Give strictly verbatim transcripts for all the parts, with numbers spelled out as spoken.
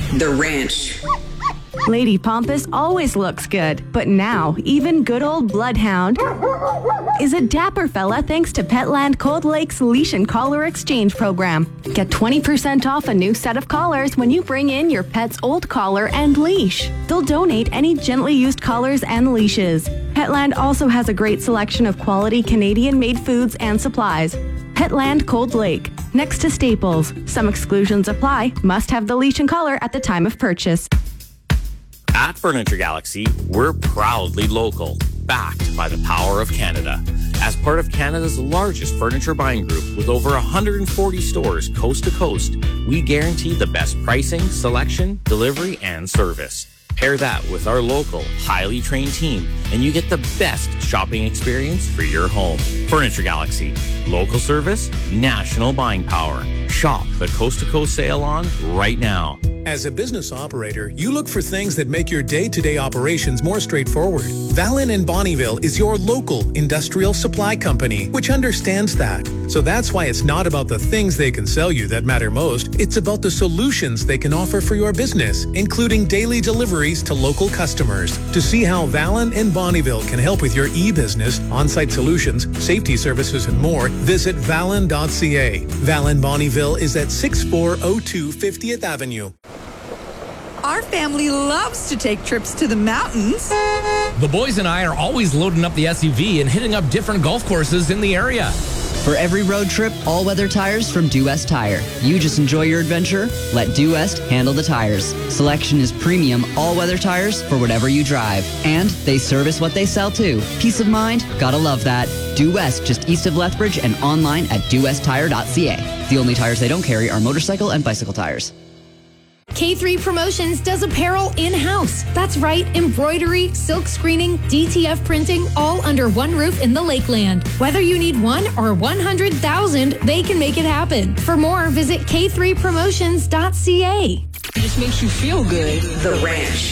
The Ranch. Lady Pompous always looks good, but now even good old Bloodhound is a dapper fella thanks to Petland Cold Lake's Leash and Collar Exchange program. Get twenty percent off a new set of collars when you bring in your pet's old collar and leash. They'll donate any gently used collars and leashes. Petland also has a great selection of quality Canadian-made foods and supplies. Petland Cold Lake, next to Staples. Some exclusions apply. Must have the leash and collar at the time of purchase. At Furniture Galaxy, we're proudly local, backed by the power of Canada. As part of Canada's largest furniture buying group with over one hundred forty stores coast to coast, we guarantee the best pricing, selection, delivery, and service. Pair that with our local, highly trained team, and you get the best shopping experience for your home. Furniture Galaxy. Local service, national buying power. Shop the Coast to Coast sale on right now. As a business operator, you look for things that make your day-to-day operations more straightforward. Valin and Bonnyville is your local industrial supply company, which understands that. So that's why it's not about the things they can sell you that matter most. It's about the solutions they can offer for your business, including daily deliveries to local customers. To see how Valin and Bonnyville can help with your e-business, on-site solutions, safety services, and more, visit valin dot c a. Valin Bonnyville is at six four zero two fiftieth Avenue. Our family loves to take trips to the mountains. The boys and I are always loading up the S U V and hitting up different golf courses in the area. For every road trip, all-weather tires from Due West Tire. You just enjoy your adventure, let Due West handle the tires. Selection is premium all-weather tires for whatever you drive. And they service what they sell too. Peace of mind, gotta love that. Due West, just east of Lethbridge and online at due west tire dot c a. The only tires they don't carry are motorcycle and bicycle tires. K three Promotions does apparel in-house. That's right, embroidery, silk screening, D T F printing, all under one roof in the Lakeland. Whether you need one or one hundred thousand, they can make it happen. For more, visit k three promotions dot c a. It just makes you feel good. The Ranch.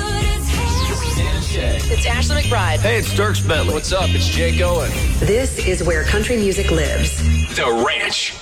It's Ashley McBride. Hey, it's Dirk Bentley. What's up? It's Jake Owen. This is where country music lives. The Ranch.